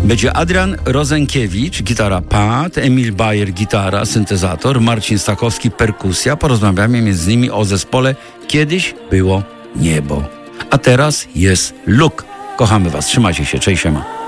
Będzie Adrian Rozenkiewicz, gitara pad, Emil Bayer, gitara, syntezator, Marcin Stachowski, perkusja. Porozmawiamy między innymi o zespole Kiedyś było niebo, a teraz jest Luk. Kochamy was, trzymajcie się, cześć, siema.